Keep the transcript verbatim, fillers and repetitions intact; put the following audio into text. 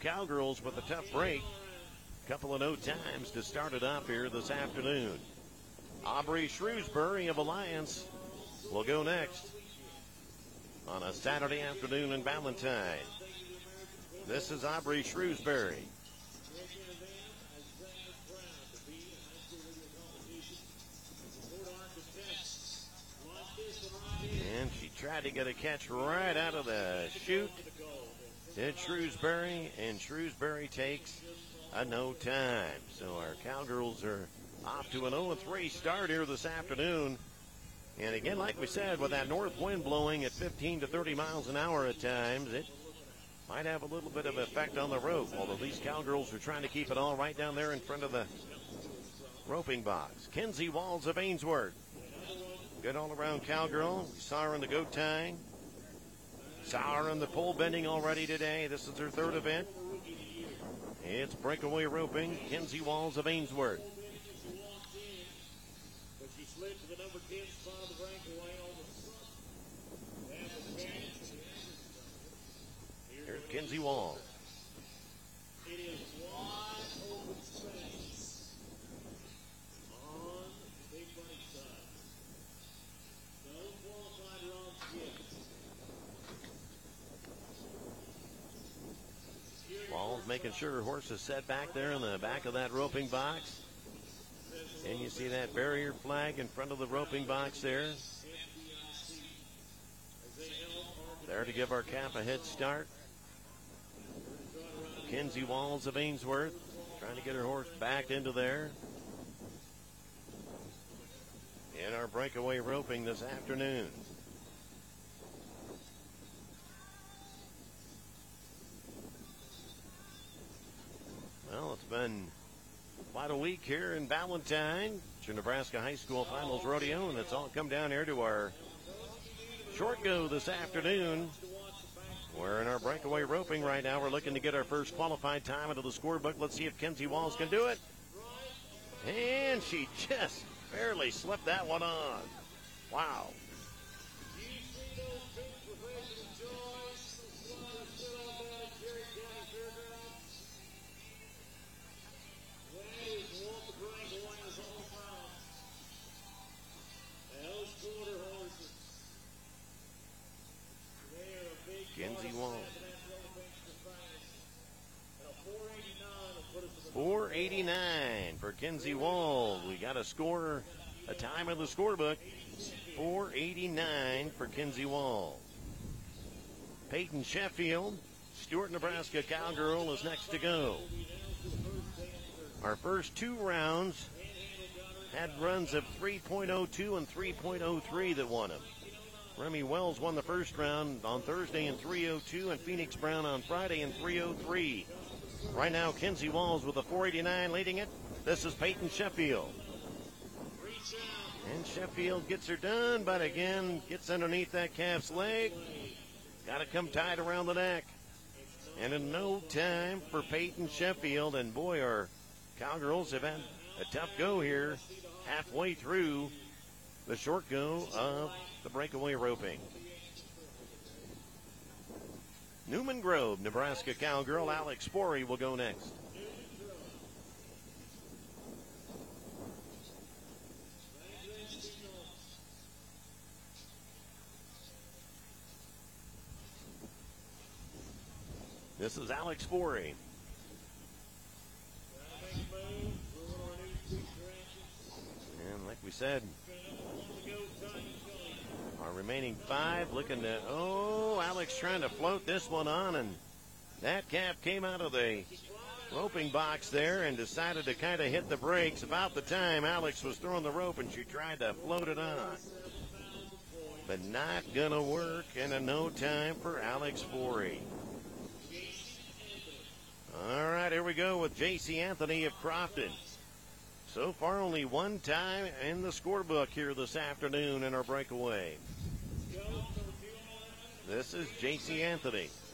Cowgirls with a tough break. Couple of no times to start it off here this afternoon. Aubrey Shrewsbury of Alliance will go next on a Saturday afternoon in Valentine. This is Aubrey Shrewsbury. And she tried to get a catch right out of the chute. Did Shrewsbury, and Shrewsbury takes a no time. So our Cowgirls are off to an oh and three start here this afternoon. And again, like we said, with that north wind blowing at fifteen to thirty miles an hour at times, it might have a little bit of effect on the rope, although these Cowgirls are trying to keep it all right down there in front of the roping box. Kenzie Walls of Ainsworth. Good all-around Cowgirl. We saw her in the goat tying. Saw her in the pole bending already today. This is her third event. It's breakaway roping. Kenzie Walls of Ainsworth. Here's Kenzie Walls. Walls making sure her horse is set back there in the back of that roping box. And you see that barrier flag in front of the roping box there. There to give our calf a head start. Kenzie Walls of Ainsworth trying to get her horse back into there. In our breakaway roping this afternoon. Well, it's been quite a week here in Valentine. It's your Nebraska High School Finals Rodeo, and it's all come down here to our short go this afternoon. We're in our breakaway roping right now. We're looking to get our first qualified time into the scorebook. Let's see if Kenzie Walls can do it. And she just barely slipped that one on. Wow. Kenzie Walls. four eighty-nine for Kenzie Walls. We got a score, a time in the scorebook. four eighty-nine for Kenzie Walls. Peyton Sheffield, Stuart, Nebraska Cowgirl, is next to go. Our first two rounds had runs of three point oh two and three point oh three that won them. Remy Wells won the first round on Thursday in three oh two, and Phoenix Brown on Friday in three oh three. Right now, Kenzie Walls with a four eighty-nine leading it. This is Peyton Sheffield. And Sheffield gets her done, but again, gets underneath that calf's leg. Got to come tight around the neck. And in no time for Peyton Sheffield. And boy, our Cowgirls have had a tough go here halfway through the short go of the breakaway roping. Newman Grove, Nebraska Cowgirl, Alex Sporey will go next. This is Alex Sporey. And like we said, our remaining five looking to, oh, Alex trying to float this one on, and that calf came out of the roping box there and decided to kind of hit the brakes about the time Alex was throwing the rope, and she tried to float it on. But not going to work, and a no time for Alex Sporey. All right, here we go with J C Anthony of Crofton. So far, only one time in the scorebook here this afternoon in our breakaway. This is J C Anthony.